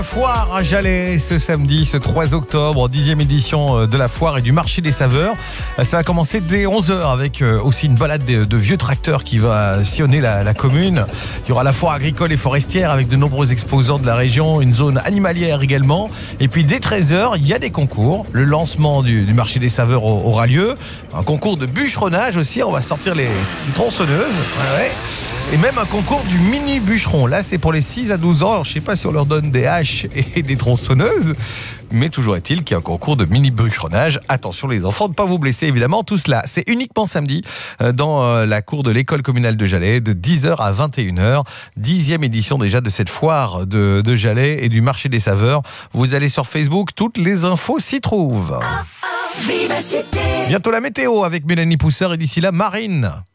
Foire à Jalais ce samedi, ce 3 octobre, 10e édition de la foire et du marché des saveurs. Ça va commencer dès 11h avec aussi une balade de vieux tracteurs qui va sillonner la commune. Il y aura la foire agricole et forestière avec de nombreux exposants de la région, une zone animalière également. Et puis dès 13h, il y a des concours. Le lancement du marché des saveurs aura lieu. Un concours de bûcheronnage aussi, on va sortir les tronçonneuses. Ouais. Et même un concours du mini bûcheron. Là, c'est pour les 6 à 12 ans. Alors, je ne sais pas si on leur donne des haches et des tronçonneuses, mais toujours est-il qu'il y a un concours de mini bûcheronnage. Attention les enfants, de ne pas vous blesser évidemment. Tout cela, c'est uniquement samedi dans la cour de l'école communale de Jalais de 10h à 21h. 10e édition déjà de cette foire de Jalais et du marché des saveurs. Vous allez sur Facebook, toutes les infos s'y trouvent. Bientôt la météo avec Mélanie Pousseur et d'ici là, Marine.